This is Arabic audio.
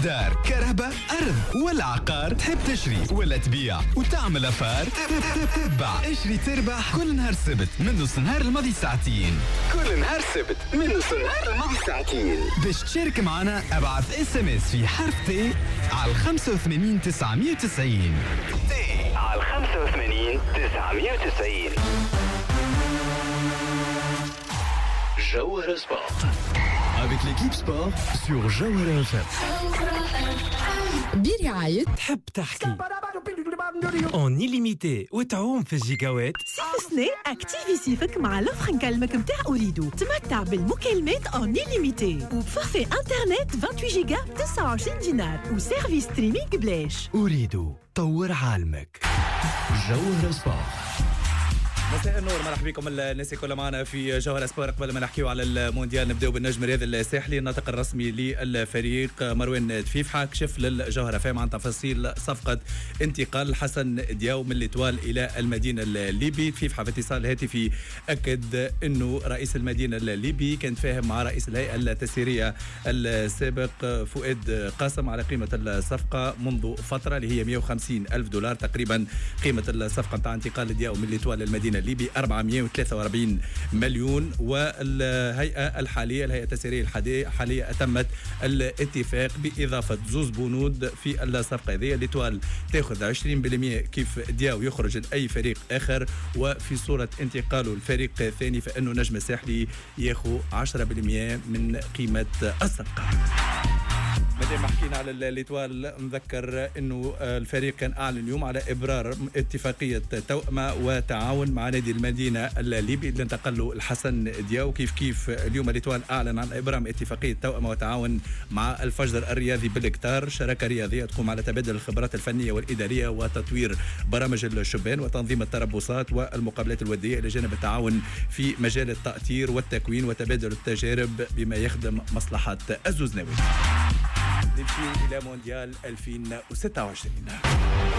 دار، كهرباء، أرض ولا عقار؟ تحب تشري ولا تبيع وتعمل أفار؟ تبع اشري تربح كل نهار سبت من نص نهار الماضي ساعتين. كل نهار سبت من نص نهار الماضي ساعتين. باش تشارك معنا ابعث SMS في حرف T على 85 990 على 85 990. جوهرة سبورت avec l'équipe sport sur Jawhara FM. برعاية تحب تحكي اون illimité وتعوم في الجيجاوات. صيف سنة اكتيفي صيفك مع لوفر نكلمك متاع أوريدو. تمتع بالمكالمات اون illimité وبفورفي انترنت 28 جيجا ب 29 دينار وسيرفيس ستريمينغ بلاش. أريد طور عالمك. جوهرة سبورت. مساء النور، مرحبا بكم الناس كلها معنا في جوهرة سبورت. قبل ما نحكيو على المونديال نبداو بالنجم الرياضي الساحلي. الناطق الرسمي للفريق مروان دفيفحة كشف للجوهرة فهم عن تفاصيل صفقة انتقال حسن دياو من الإتوال إلى المدينة الليبي. دفيفحة في اتصال هاتفي أكد أنه رئيس المدينة الليبي كان فاهم مع رئيس الهيئة التسييرية السابق فؤاد قاسم على قيمة الصفقة منذ فترة اللي هي $150,000 تقريبا. قيمة الصفقة متاع انتقال دياو من الإتوال للمدينة الليبي 443 مليون. والهيئة الحالية الهيئة التسييرية الحالية أتمت الاتفاق بإضافة زوز بنود في الصفقة هذه. الإتوال تأخذ 20% كيف دياو يخرج لأي فريق آخر، وفي صورة انتقاله الفريق الثاني فإنه نجم الساحلي يأخذ 10% من قيمة الصفقة. مادام ما حكينا على الإتوال نذكر انه الفريق كان اعلن اليوم على ابرار اتفاقيه توأمه وتعاون مع نادي المدينه الليبي اللي انتقل له الحسن دياو. كيف اليوم الإتوال اعلن عن ابرام اتفاقيه توأمه وتعاون مع الفجر الرياضي بالكتار، شراكه رياضيه تقوم على تبادل الخبرات الفنيه والاداريه وتطوير برامج الشبان وتنظيم التربصات والمقابلات الوديه، الى جانب التعاون في مجال التأطير والتكوين وتبادل التجارب بما يخدم مصلحه الزوزناوي. نمشي إلى مونديال 2026.